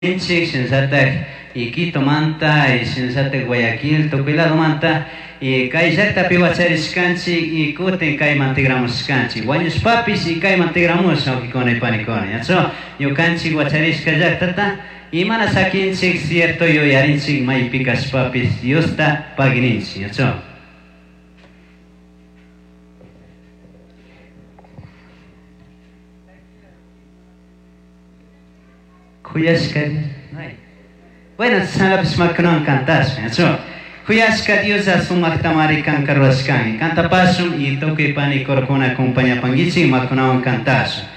Inchik shinsatak Iquito manta y shinsatak Guayaquil tukilado manta y kay llaqtapi wacharishkanchik y kutin kay mantigramushkanchik wañushpapis y kay mantigramush awkikuna panikuna yacho ñukanchik wacharishka llaqtata imana sakinchik cierto yuyarinchik maypi kashpapis Diosta pagininchik yacho. Bueno, salapis makunan cantas, ¿no? Kuyashka Dios a su mactamari cancarrascani, canta pasum y toque pani corcona acompaña pangichi makunan cantas.